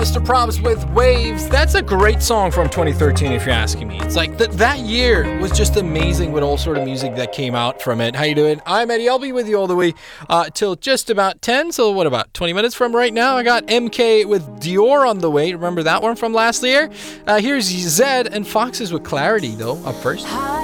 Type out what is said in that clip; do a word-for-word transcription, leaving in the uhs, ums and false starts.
Mister Probs with Waves. That's a great song from twenty thirteen, if you're asking me. It's like th- that year was just amazing with all sort of music that came out from it. How you doing? I'm Eddie. I'll be with you all the way uh, till just about ten. So what, about twenty minutes from right now? I got M K with Dior on the way. Remember that one from last year? Uh, here's Zed and Foxes with Clarity, though, up first.